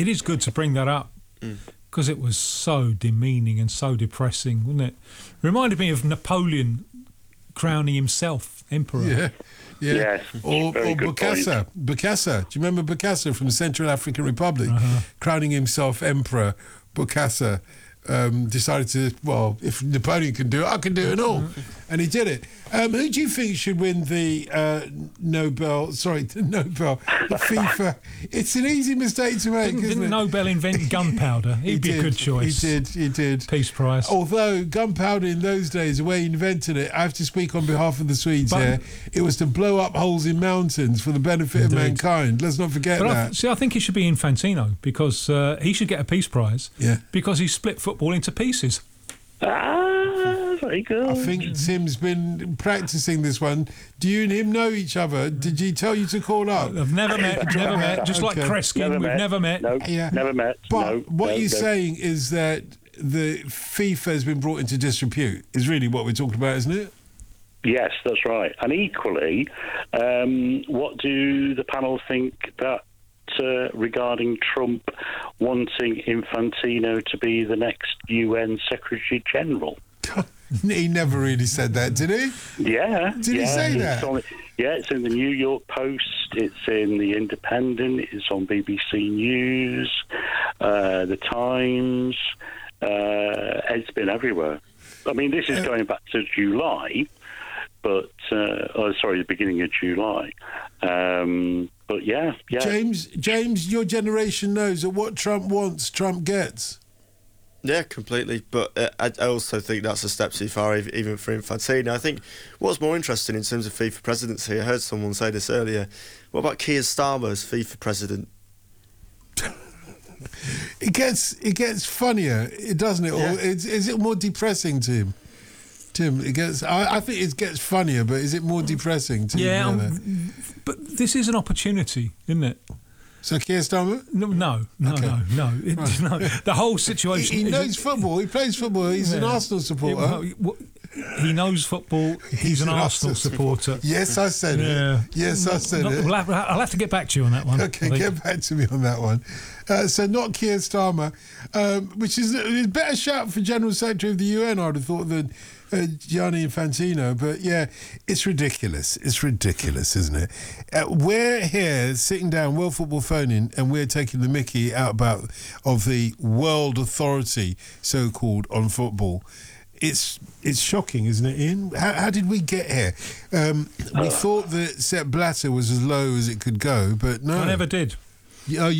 It is good to bring that up because it was so demeaning and so depressing, wasn't it? Reminded me of Napoleon crowning himself emperor. Yeah. Yes, Or very good Bokassa. Bokassa. Do you remember Bokassa from the Central African Republic? Crowning himself emperor. Bokassa decided to, well, if Napoleon can do it, I can do it all. And he did it. Who do you think should win the FIFA? It's an easy mistake to make, isn't Didn't it? Nobel invent gunpowder? He'd be a good choice. He did. Peace Prize. Although gunpowder in those days, the way he invented it, I have to speak on behalf of the Swedes here, it was to blow up holes in mountains for the benefit of mankind. Let's not forget that. I think he should be Infantino because he should get a Peace Prize because he split football into pieces. Very good. I think Tim's been practicing this one. Do you and him know each other? Did he tell you to call up? I've never met. Just like Kreskin, we've never met. No, never met. But what you're saying is that the FIFA has been brought into disrepute, is really what we're talking about, isn't it? Yes, that's right. And equally, what do the panel think that regarding Trump wanting Infantino to be the next UN Secretary General? He never really said that, did he? Yeah. Did he say that? It's in the New York Post, it's in the Independent, it's on BBC News, the Times, it's been everywhere. I mean, this is going back to July, but, the beginning of July. But yeah. James, your generation knows that what Trump wants, Trump gets. Yeah, completely. But I also think that's a step too far, even for Infantino. I think what's more interesting in terms of FIFA presidency, I heard someone say this earlier, what about Keir Starmer as FIFA president? It gets funnier, doesn't it? Yeah. Or is it more depressing to him? Tim, I think it gets funnier, but is it more depressing to him? But this is an opportunity, isn't it? So Keir Starmer? No. The whole situation. He knows football. He plays football. He's an Arsenal supporter. He knows football. He's an Arsenal supporter. Yes, I said it. Yes, I said it. I'll have to get back to you on that one. Okay, get back to me on that one. So not Keir Starmer, which is a better shout for General Secretary of the UN, I'd have thought, than Gianni Infantino. But yeah, it's ridiculous. It's ridiculous, isn't it? We're here sitting down, World Football Phoning, and we're taking the mickey of the world authority, so-called, on football. It's shocking, isn't it, Ian? How did we get here? We thought that Sepp Blatter was as low as it could go, but no. I never did. You